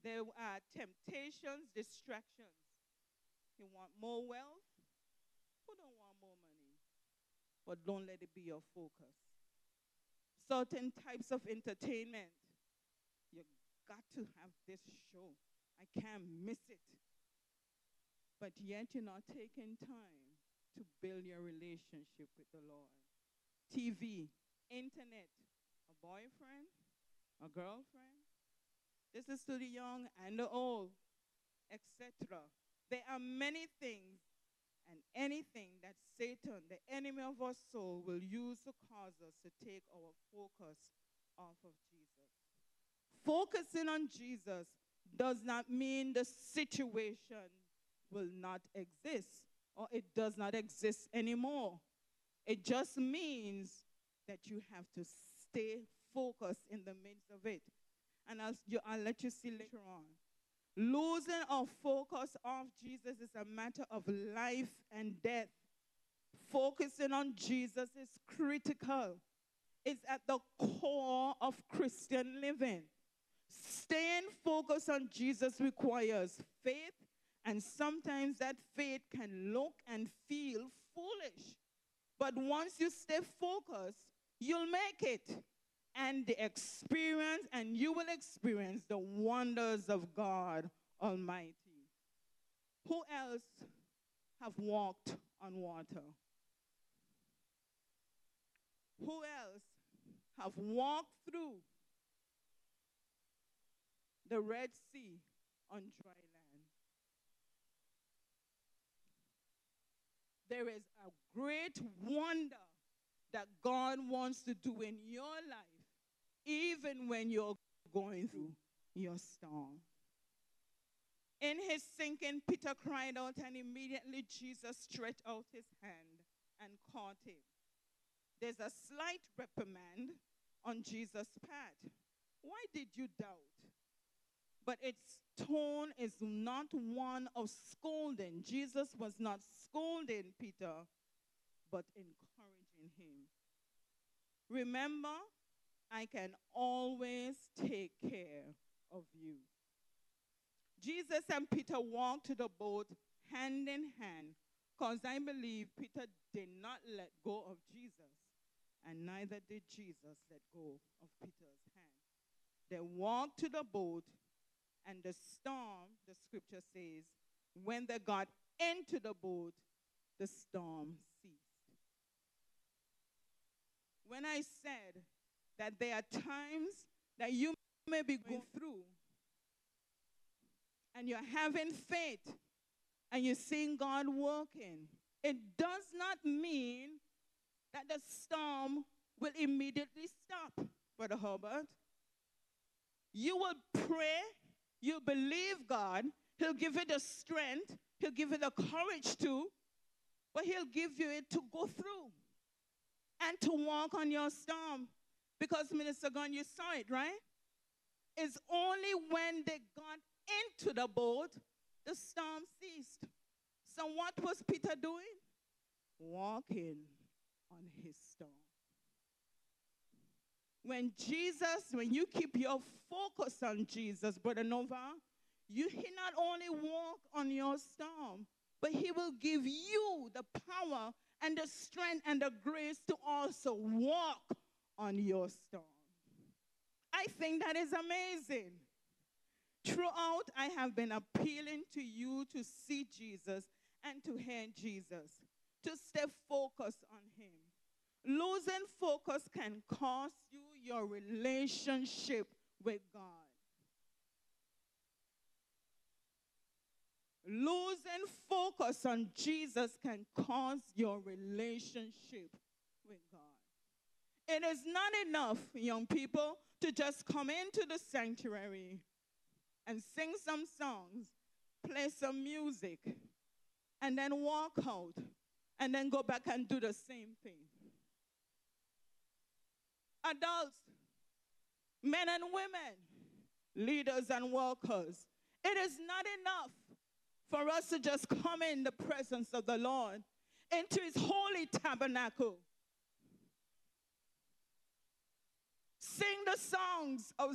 There are temptations, distractions. You want more wealth? Who don't want more money? But don't let it be your focus. Certain types of entertainment. You got to have this show. I can't miss it. But yet you're not taking time to build your relationship with the Lord. TV, internet, a boyfriend, a girlfriend. This is to the young and the old, etc. There are many things and anything that Satan, the enemy of our soul, will use to cause us to take our focus off of Jesus. Focusing on Jesus does not mean the situation will not exist or it does not exist anymore. It just means that you have to stay focused in the midst of it. And I'll let you see later on. Losing our focus off Jesus is a matter of life and death. Focusing on Jesus is critical. It's at the core of Christian living. Staying focused on Jesus requires faith, and sometimes that faith can look and feel foolish. But once you stay focused, you'll make it. And you will experience the wonders of God Almighty. Who else have walked on water? Who else have walked through the Red Sea on dry land? There is a great wonder that God wants to do in your life, even when you're going through your storm. In his sinking, Peter cried out, and immediately Jesus stretched out his hand and caught him. There's a slight reprimand on Jesus' part. Why did you doubt? But its tone is not one of scolding. Jesus was not scolding Peter, but encouraging him. Remember, I can always take care of you. Jesus and Peter walked to the boat hand in hand, because I believe Peter did not let go of Jesus, and neither did Jesus let go of Peter's hand. They walked to the boat, and the storm, the scripture says, when they got into the boat, the storm ceased. When I said that there are times that you may be going through and you're having faith and you're seeing God working, it does not mean that the storm will immediately stop, Brother Herbert. You will pray, you believe God, he'll give you the strength, he'll give you the courage to, but he'll give you it to go through and to walk on your storm. Because, Minister Gunn, you saw it, right? It's only when they got into the boat, the storm ceased. So what was Peter doing? Walking on his storm. When you keep your focus on Jesus, Brother Nova, he not only walk on your storm, but he will give you the power and the strength and the grace to also walk on your storm. I think that is amazing. Throughout, I have been appealing to you to see Jesus and to hear Jesus, to stay focused on him. Losing focus can cost you your relationship with God. Losing focus on Jesus can cause your relationship with God. It is not enough, young people, to just come into the sanctuary and sing some songs, play some music, and then walk out, and then go back and do the same thing. Adults, men and women, leaders and workers, it is not enough for us to just come in the presence of the Lord, into his holy tabernacle, sing the songs of